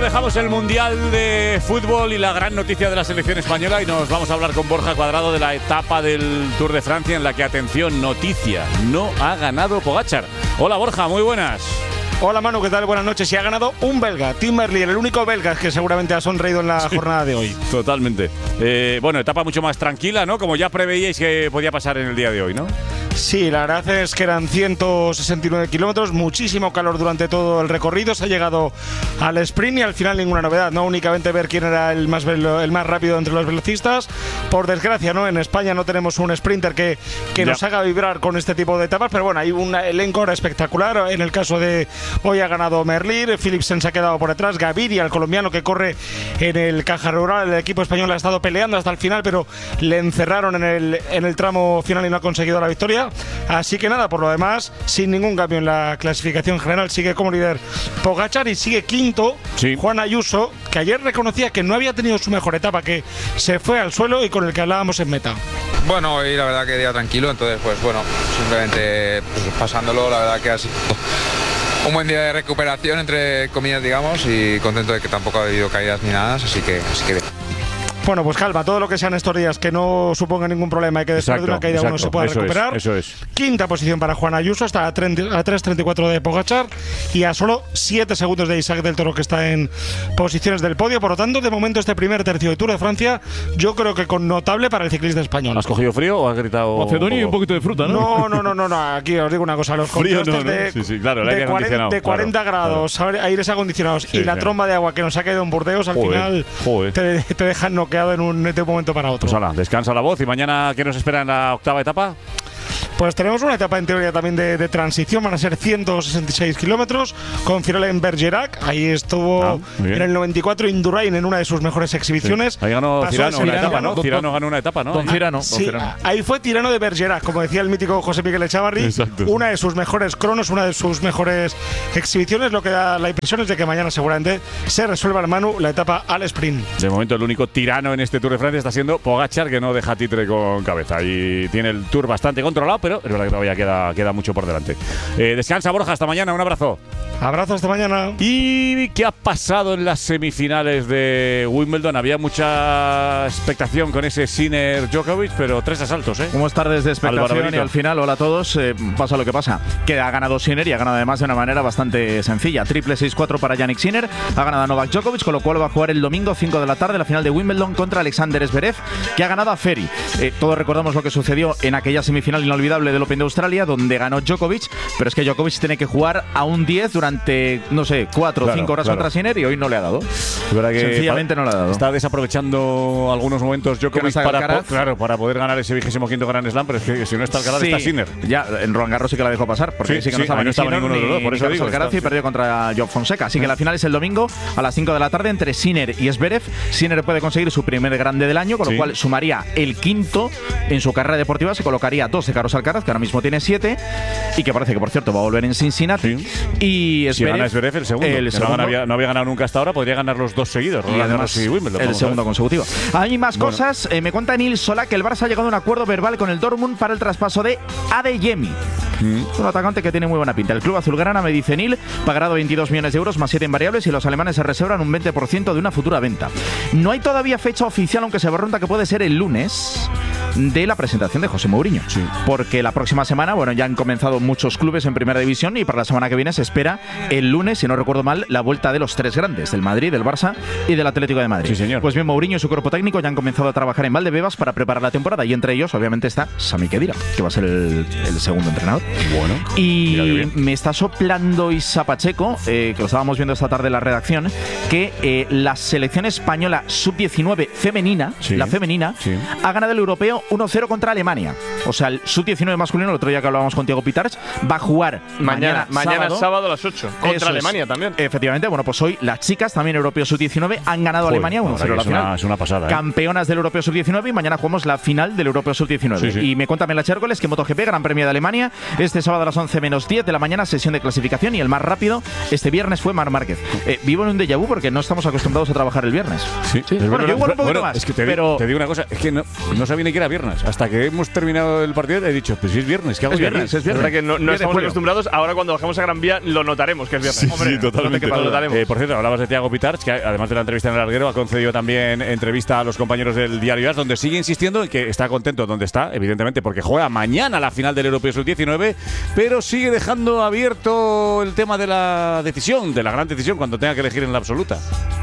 dejamos el Mundial de Fútbol y la gran noticia de la selección española y nos vamos a hablar con Borja Cuadrado de la etapa del Tour de Francia en la que, atención, noticia, no ha ganado Pogačar. Hola Borja, muy buenas. Hola Manu, ¿qué tal? Buenas noches. Y ha ganado un belga, Tim Merlier, el único belga que seguramente ha sonreído en la jornada de hoy. Totalmente. Bueno, etapa mucho más tranquila, ¿no? Como ya preveíais que podía pasar en el día de hoy, ¿no? Sí, la verdad es que eran 169 kilómetros, muchísimo calor durante todo el recorrido. Se ha llegado al sprint y al final ninguna novedad, no únicamente ver quién era el más rápido entre los velocistas. Por desgracia, ¿no? En España no tenemos un sprinter que nos haga vibrar con este tipo de etapas, pero bueno, hay un elenco ahora espectacular. En el caso de hoy ha ganado Merlier, Philipsen se ha quedado por detrás, Gaviria, el colombiano que corre en el Caja Rural. El equipo español ha estado peleando hasta el final, pero le encerraron en el tramo final y no ha conseguido la victoria. Así que nada, por lo demás, sin ningún cambio en la clasificación general, sigue como líder Pogačar y sigue quinto Juan Ayuso, que ayer reconocía que no había tenido su mejor etapa, que se fue al suelo y con el que hablábamos en meta. Bueno, hoy la verdad que día tranquilo, entonces pues bueno, simplemente pasándolo, la verdad que ha sido un buen día de recuperación, entre comillas, digamos, y contento de que tampoco ha habido caídas ni nada, así que bien. Bueno, pues calma, todo lo que sean estos días que no suponga ningún problema y que después de una caída uno se pueda recuperar. Eso es. Quinta posición para Juan Ayuso, está a 3.34 de Pogačar y a solo 7 segundos de Isaac del Toro, que está en posiciones del podio. Por lo tanto, de momento este primer tercio de Tour de Francia, yo creo que con notable para el ciclista español. ¿Has cogido frío o has gritado? Macedonio y un poquito de fruta, ¿no? No. Aquí os digo una cosa, los contrastes de 40 grados, aires acondicionados y la tromba de agua que nos ha caído en Burdeos, al final te dejan noqueado de un momento para otro. Pues hala, descansa la voz. ¿Y mañana qué nos espera en la octava etapa? Pues tenemos una etapa en teoría también de transición, van a ser 166 kilómetros con final en Bergerac. Ahí estuvo en el 94 Indurain en una de sus mejores exhibiciones. Ahí ganó Cirano una etapa, ¿no? Cirano ganó una etapa, ¿no? Don Cirano. Sí, ahí fue Tirano de Bergerac, como decía el mítico José Miguel Echavarri. Exacto. Una de sus mejores cronos, una de sus mejores exhibiciones. Lo que da la impresión es de que mañana seguramente se resuelva el Manu la etapa al sprint. De momento el único tirano en este Tour de Francia está siendo Pogačar, que no deja títere con cabeza y tiene el Tour bastante controlado, pero es verdad que todavía queda mucho por delante. Descansa, Borja, hasta mañana, un abrazo. Abrazo, hasta mañana. ¿Y qué ha pasado en las semifinales de Wimbledon? Había mucha expectación con ese Sinner-Djokovic, pero 3 asaltos, ¿eh? Como es tardes de expectación y al final, hola a todos, pasa lo que pasa. Que ha ganado Sinner y ha ganado además de una manera bastante sencilla. Triple 6-4 para Jannik Sinner, ha ganado a Novak Djokovic, con lo cual va a jugar el domingo 5 de la tarde la final de Wimbledon contra Alexander Zverev, que ha ganado a Ferry. Todos recordamos lo que sucedió en aquella semifinal inolvidable del Open de Australia, donde ganó Djokovic, pero es que Djokovic tiene que jugar a un 10 durante, no sé, 4 o 5 horas contra Sinner y hoy no le ha dado. Es verdad que sencillamente no le ha dado. Está desaprovechando algunos momentos Djokovic para poder ganar ese 25º Grand Slam, pero es que si no está Alcaraz, está Sinner. Ya, en Roland Garros sí que la dejó pasar, porque sí que no estaba ninguno de los dos, por eso digo. Alcaraz y perdió contra Job Fonseca. Así que la final es el domingo a las 5 de la tarde entre Sinner y Zverev. Sinner puede conseguir su primer grande del año, con lo cual sumaría el quinto en su carrera deportiva, se colocaría 2 de Carlos Alcaraz, que ahora mismo tiene 7, y que parece que, por cierto, va a volver en Cincinnati. Y si gana Zverev el segundo, no había ganado nunca hasta ahora, podría ganar los 2 seguidos. Y además el segundo consecutivo. Hay más cosas. Me cuenta Nils Solá que el Barça ha llegado a un acuerdo verbal con el Dortmund para el traspaso de Adeyemi. Un atacante que tiene muy buena pinta. El club azulgrana, me dice Nil, pagará 22 millones de euros más 7 en variables y los alemanes se reservan un 20% de una futura venta. No hay todavía fecha oficial, aunque se barrunta que puede ser el lunes de la presentación de José Mourinho. Porque la próxima semana, ya han comenzado muchos clubes en primera división y para la semana que viene se espera el lunes, si no recuerdo mal, la vuelta de los 3 grandes, del Madrid, del Barça y del Atlético de Madrid. Sí, señor. Pues bien, Mourinho y su cuerpo técnico ya han comenzado a trabajar en Valdebebas para preparar la temporada y entre ellos, obviamente, está Sami Khedira, que va a ser el segundo entrenador. Bueno. Y me está soplando Isa Pacheco, que lo estábamos viendo esta tarde en la redacción, que la selección española sub-19 femenina, la femenina, ha ganado el europeo 1-0 contra Alemania. O sea, el sub-19 masculino, el otro día que hablábamos con Thiago Pitarch, va a jugar mañana sábado a las 8 contra Alemania también. Efectivamente, pues hoy las chicas, también europeo sub-19, han ganado a Alemania 1-0 la final. Es una pasada. Campeonas del europeo sub-19 y mañana jugamos la final del europeo sub-19. Y me cuenta Mela Chércoles que MotoGP, Gran Premio de Alemania, este sábado a las 11 menos 10 de la mañana, sesión de clasificación, y el más rápido este viernes fue Marc Márquez. Vivo en un déjà vu porque no estamos acostumbrados a trabajar el viernes. Sí. Bueno, yo igual un poquito más. Es que te digo una cosa, es que no sabía ni que era viernes. viernes. Hasta que hemos terminado el partido he dicho, pues si es viernes, ¿qué hago yo aquí? Es viernes. Es verdad que no estamos acostumbrados. Ahora cuando bajamos a Gran Vía lo notaremos que es viernes. Sí, Hombre, sí, totalmente. lo notaremos. Por cierto, hablabas de Thiago Pitarch, que además de la entrevista en el larguero, ha concedido también entrevista a los compañeros del diario AS, donde sigue insistiendo en que está contento donde está, evidentemente, porque juega mañana la final del Europeo Sub-19, pero sigue dejando abierto el tema de la decisión, de la gran decisión, cuando tenga que elegir en la absoluta.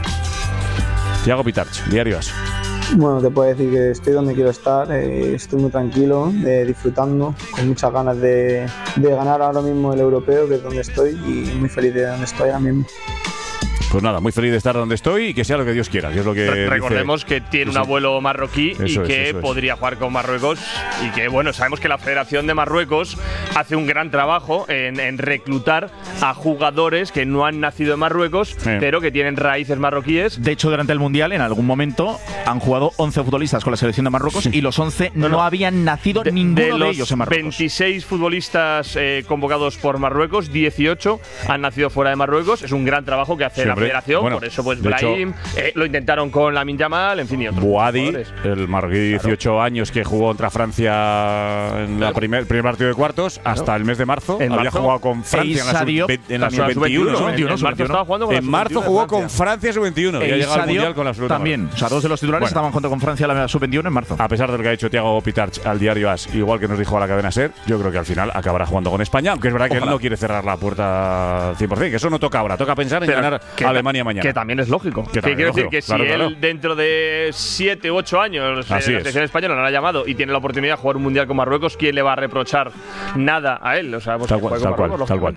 Thiago Pitarch, diario AS. Bueno, te puedo decir que estoy donde quiero estar, estoy muy tranquilo, disfrutando, con muchas ganas de ganar ahora mismo el europeo, que es donde estoy, y muy feliz de donde estoy ahora mismo. Pues nada, muy feliz de estar donde estoy y que sea lo que Dios quiera, que es lo que recordemos dice. que tiene un abuelo marroquí y que podría jugar con Marruecos, y que bueno, sabemos que la Federación de Marruecos hace un gran trabajo en reclutar a jugadores que no han nacido en Marruecos, pero que tienen raíces marroquíes. De hecho, durante el Mundial, en algún momento, han jugado 11 futbolistas con la selección de Marruecos y los 11 no habían nacido ninguno de ellos en Marruecos. 26 futbolistas convocados por Marruecos, 18 han nacido fuera de Marruecos. Es un gran trabajo que hace la Federación, bueno, por eso pues Brahim, lo intentaron con Lamine Yamal, en fin, y otros. Bouhaddi, el marroquí de 18 años que jugó contra Francia en el primer partido de cuartos, hasta el mes de marzo. Había jugado con Francia en la sub-21. En marzo jugó con Francia sub-21 y ha llegado al Mundial con la absoluta. También, o sea, dos de los titulares estaban junto con Francia en la sub-21 en marzo. A pesar de lo que ha hecho Thiago Pitarch al diario AS, igual que nos dijo a la cadena SER, yo creo que al final acabará jugando con España, aunque es verdad que él no quiere cerrar la puerta 100%, que eso no toca ahora, toca pensar en ganar a Alemania mañana. Que también es lógico. Quiero decir que si él dentro de 7 u 8 años la selección española lo ha llamado y tiene la oportunidad de jugar un mundial con Marruecos, ¿quién le va a reprochar nada a él? O sea, pues tal cual.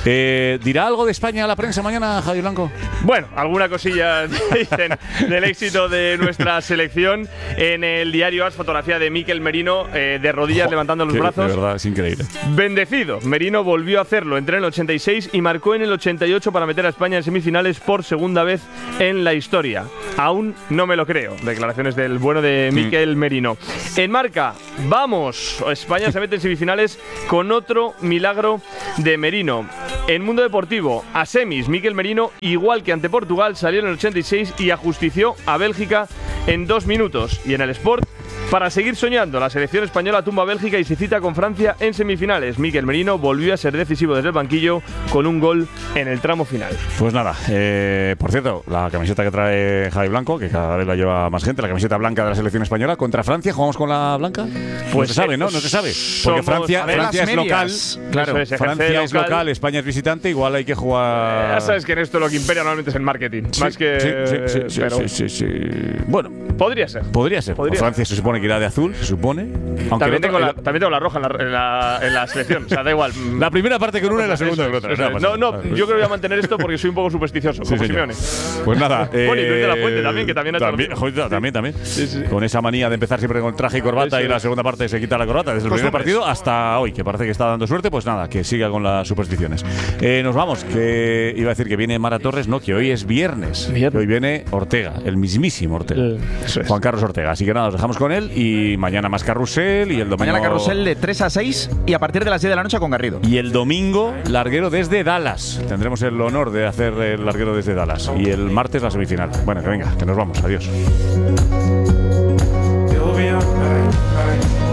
¿Dirá algo de España a la prensa mañana, Javi Blanco? Bueno, alguna cosilla dicen del éxito de nuestra selección. En el diario AS, fotografía de Mikel Merino de rodillas levantando los brazos. De verdad, es increíble. Bendecido. Merino volvió a hacerlo. Entró en el 86 y marcó en el 88 para meter a España en semifinales por segunda vez en la historia. Aún no me lo creo. Declaraciones del bueno de Mikel Merino. En Marca, vamos. España se mete en semifinales con otro milagro de Merino. En Mundo Deportivo, a semis, Mikel Merino, igual que ante Portugal, salió en el 86 y ajustició a Bélgica en 2 minutos. Y en el Sport, para seguir soñando, la selección española tumba a Bélgica y se cita con Francia en semifinales. Mikel Merino volvió a ser decisivo desde el banquillo con un gol en el tramo final. Pues nada, por cierto, la camiseta que trae Javi Blanco, que cada vez la lleva más gente, la camiseta blanca de la selección española, contra Francia, ¿jugamos con la blanca? Pues no se sabe, ¿no? No se sabe. Porque Francia es local. Claro, Francia es local, España es visitante, igual hay que jugar. Ya sabes que en esto lo que impera normalmente es el marketing. Sí, más que. Sí. Bueno, podría ser. Francia se supone que irá de azul, se supone. Aunque también tengo la roja en la selección. O sea, da igual. La primera parte con una y la segunda con otra. No, yo creo que voy a mantener esto porque soy un poco supersticioso, como Simeone. Pues nada. Bueno, y Luis de la Fuente también, que también ha hecho. También. Sí. Con esa manía de empezar siempre con traje y corbata y la segunda parte se quita la corbata. Desde el primer partido hasta hoy, que parece que está dando suerte, pues nada, que siga con las supersticiones. Nos vamos, que iba a decir que viene Mara Torres, no, que hoy es viernes. Que hoy viene Ortega, el mismísimo Ortega. Juan Carlos Ortega. Así que nada, nos dejamos con él y mañana más carrusel y el domingo. Mañana carrusel de 3 a 6 y a partir de las 10 de la noche con Garrido. Y el domingo, larguero desde Dallas. Tendremos el honor de hacer el larguero desde Dallas. Y el martes la semifinal. Bueno, que venga, que nos vamos. Adiós.